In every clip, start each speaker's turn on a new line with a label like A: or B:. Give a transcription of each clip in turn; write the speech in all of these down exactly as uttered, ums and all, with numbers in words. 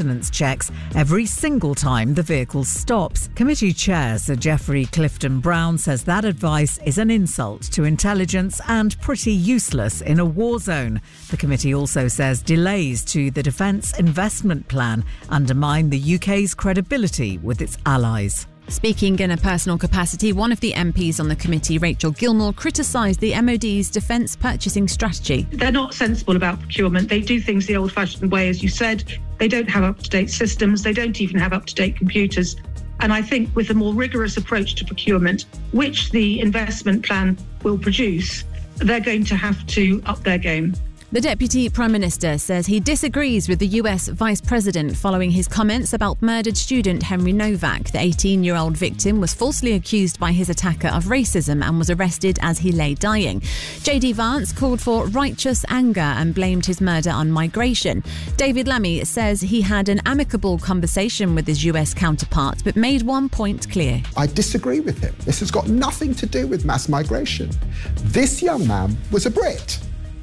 A: maintenance checks every single time the vehicle stops. Committee Chair Sir Geoffrey Clifton-Brown says that advice is an insult to intelligence and pretty useless in a war zone. The committee also says delays to the Defence Investment Plan undermine the U K's credibility with its allies.
B: Speaking in a personal capacity, one of the M Ps on the committee, Rachel Gilmore, criticised the M O D's defence purchasing strategy.
C: They're not sensible about procurement. They do things the old-fashioned way, as you said. They don't have up-to-date systems. They don't even have up-to-date computers. And I think with a more rigorous approach to procurement, which the investment plan will produce, they're going to have to up their game.
B: The Deputy Prime Minister says he disagrees with the U S Vice President following his comments about murdered student Henry Novak. The eighteen-year-old victim was falsely accused by his attacker of racism and was arrested as he lay dying. J D Vance called for righteous anger and blamed his murder on migration. David Lammy says he had an amicable conversation with his U S counterpart but made one point clear.
D: I disagree with him. This has got nothing to do with mass migration. This young man was a Brit.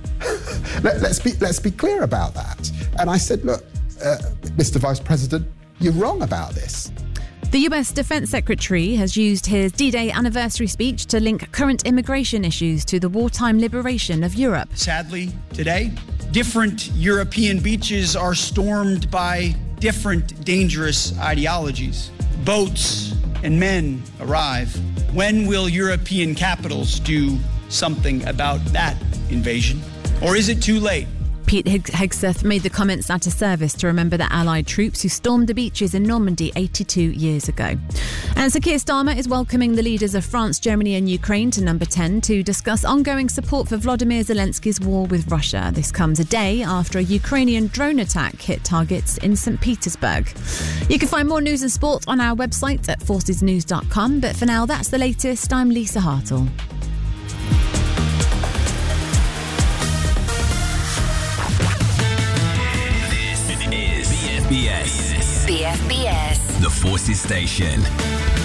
D: Let, let's be let's be clear about that. And I said, look, uh, Mister Vice President, you're wrong about this.
B: The U S Defence Secretary has used his D-Day anniversary speech to link current immigration issues to the wartime liberation of Europe.
E: Sadly, today, different European beaches are stormed by different dangerous ideologies. Boats and men arrive. When will European capitals do something about that invasion? Or is it too late?
B: Pete Hegseth made the comments at a service to remember the Allied troops who stormed the beaches in Normandy eighty-two years ago. And Sir Keir Starmer is welcoming the leaders of France, Germany and Ukraine to Number ten to discuss ongoing support for Volodymyr Zelensky's war with Russia. This comes a day after a Ukrainian drone attack hit targets in Saint Petersburg. You can find more news and sport on our website at forces news dot com. But for now, that's the latest. I'm Lisa Hartle.
F: B F B S. B F B S. The Forces Station.